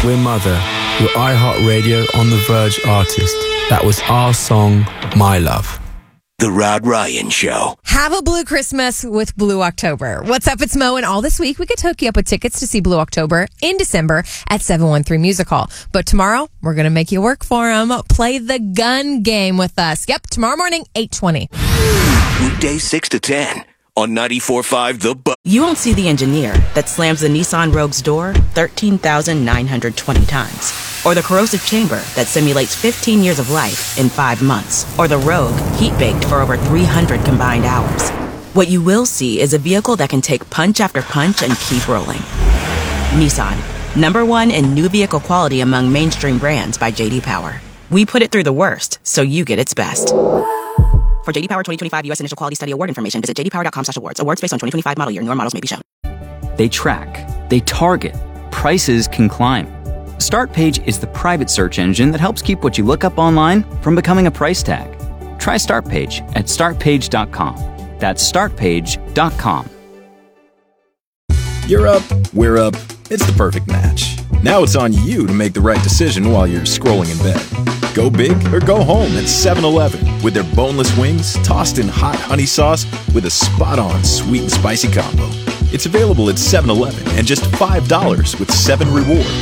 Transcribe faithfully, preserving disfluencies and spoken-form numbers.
We're Mother, your iHeartRadio On The Verge artist. That was our song, My Love. The Rod Ryan Show. Have a Blue Christmas with Blue October. What's up? It's Mo, and all this week we could hook you up with tickets to see Blue October in December at seven one three Music Hall. But tomorrow, we're going to make you work for them. Play the gun game with us. Yep, tomorrow morning, eight twenty. Weekdays six to ten on ninety-four point five The Bu- You won't see the engineer that slams the Nissan Rogue's door thirteen thousand nine hundred twenty times. Or the corrosive chamber that simulates fifteen years of life in five months. Or the Rogue heat-baked for over three hundred combined hours. What you will see is a vehicle that can take punch after punch and keep rolling. Nissan, number one in new vehicle quality among mainstream brands by J D Power. We put it through the worst, so you get its best. For J D Power twenty twenty-five U S Initial Quality Study Award information, visit j d power dot com slash awards. Awards based on twenty twenty-five model year. Newer models may be shown. They track. They target. Prices can climb. StartPage is the private search engine that helps keep what you look up online from becoming a price tag. Try StartPage at start page dot com. That's start page dot com. You're up, we're up. It's the perfect match. Now it's on you to make the right decision while you're scrolling in bed. Go big or go home at seven eleven with their boneless wings tossed in hot honey sauce with a spot-on sweet and spicy combo. It's available at seven eleven and just five dollars with seven rewards.